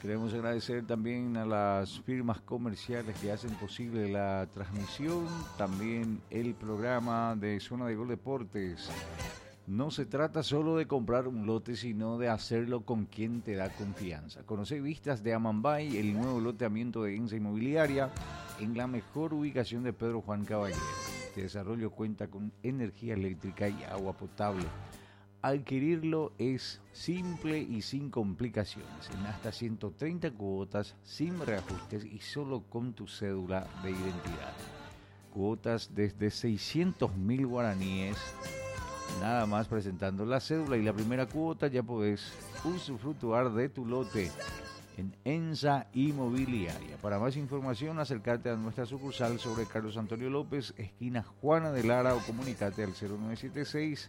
Queremos agradecer también a las firmas comerciales que hacen posible la transmisión, también el programa de Zona de Gol Deportes. No se trata solo de comprar un lote, sino de hacerlo con quien te da confianza. Conoce Vistas de Amambay, el nuevo loteamiento de ENSA Inmobiliaria, en la mejor ubicación de Pedro Juan Caballero. Este desarrollo cuenta con energía eléctrica y agua potable. Adquirirlo es simple y sin complicaciones, en hasta 130 cuotas, sin reajustes y solo con tu cédula de identidad. Cuotas desde 600.000 guaraníes, nada más presentando la cédula y la primera cuota ya podés usufructuar de tu lote en ENSA Inmobiliaria. Para más información, acércate a nuestra sucursal sobre Carlos Antonio López, esquina Juana de Lara, o comunicate al 0976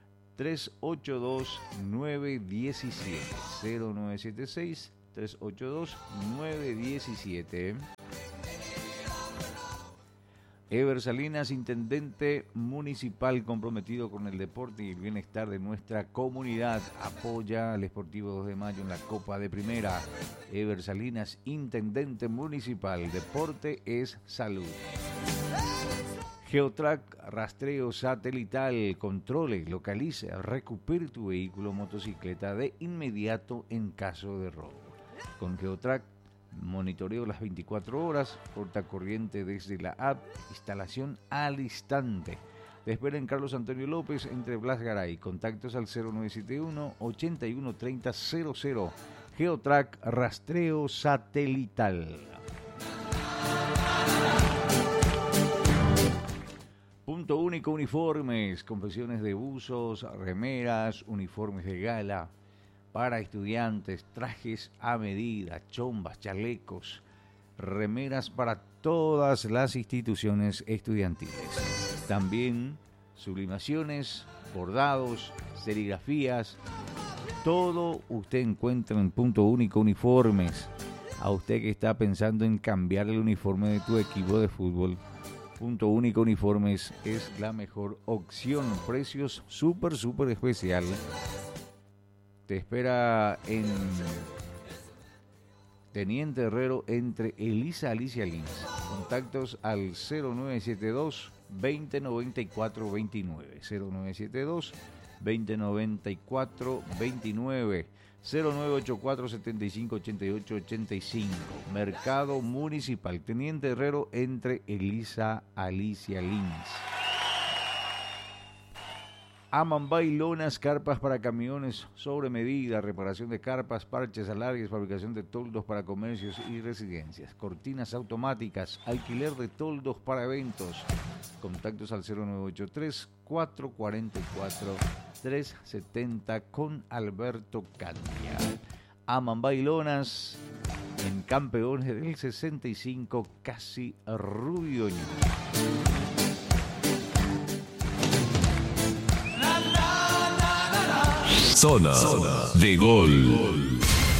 382-917, 0976-382-917. Ever Salinas, intendente municipal comprometido con el deporte y el bienestar de nuestra comunidad, apoya al Sportivo 2 de Mayo en la Copa de Primera. Ever Salinas, intendente municipal, deporte es salud. Geotrack, rastreo satelital, controle, localice, recupere tu vehículo o motocicleta de inmediato en caso de robo. Con Geotrack, monitoreo las 24 horas, cortacorriente desde la app, instalación al instante. Te espera en Carlos Antonio López, entre Blas Garay. Contactos al 0971-813000. Geotrack, rastreo satelital. Punto Único Uniformes, confecciones de buzos, remeras, uniformes de gala para estudiantes, trajes a medida, chombas, chalecos, remeras para todas las instituciones estudiantiles. También sublimaciones, bordados, serigrafías, todo usted encuentra en Punto Único Uniformes. A usted que está pensando en cambiar el uniforme de tu equipo de fútbol, Punto Único Uniformes es la mejor opción. Precios súper especial. Te espera en Teniente Herrero, entre Elisa Alicia Lins. Contactos al 0972 2094 29. 0972 2094 29. 0984 75 88 85. Mercado Municipal Teniente Herrero, entre Elisa Alicia Lins. Amambay Lonas, carpas para camiones sobre medida, reparación de carpas, parches, alargues, fabricación de toldos para comercios y residencias, cortinas automáticas, alquiler de toldos para eventos. Contactos al 0983 444 370 con Alberto Candia. Amambay Lonas, en Campeones del 65, casi Rubio. Zona de Gol.